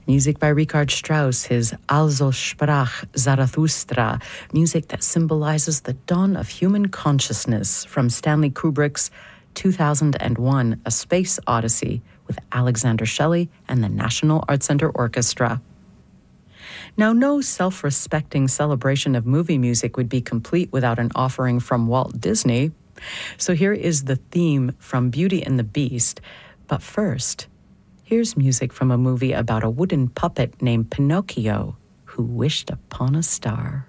Music by Richard Strauss, his Also sprach Zarathustra, music that symbolizes the dawn of human consciousness, from Stanley Kubrick's 2001 A Space Odyssey with Alexander Shelley and the National Art Center Orchestra. Now, no self-respecting celebration of movie music would be complete without an offering from Walt Disney. So here is the theme from Beauty and the Beast. But first, here's music from a movie about a wooden puppet named Pinocchio who wished upon a star.